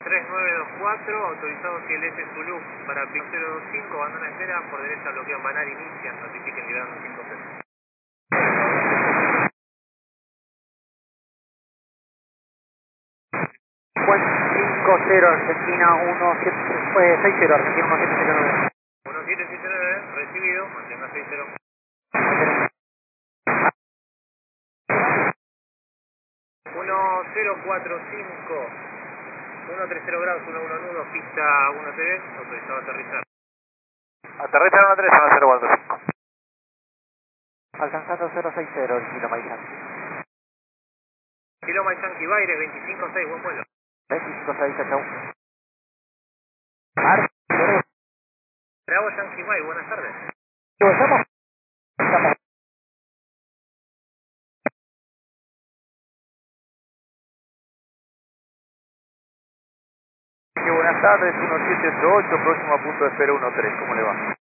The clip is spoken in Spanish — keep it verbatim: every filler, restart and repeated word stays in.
tres nueve dos cuatro, autorizado que el S Zulu para P I C cero dos cinco, abandona espera, por derecha bloqueo Manar, inicia, notifiquen liberando cinco cero. cinco cero Argentina uno siete seis cero Argentina uno siete siete nueve. uno siete siete nueve, recibido, mantenga seis cero. uno cero cuatro cinco, uno tres cero grados, uno uno nudo, pista uno T V, autorizado a aterrizar. Aterriza uno tres uno cero cuatro cinco. Alcanzando cero seis cero el kilo Maizan. Kilo Yankee Baires, veinticinco seis, buen vuelo. veinticinco seis, chau. Mar, Bravo Yankee Mike, buenas tardes. ¿estamos? Estamos. Sí, buenas tardes, uno siete ocho ocho, próximo a punto de espera uno tres, ¿cómo le va?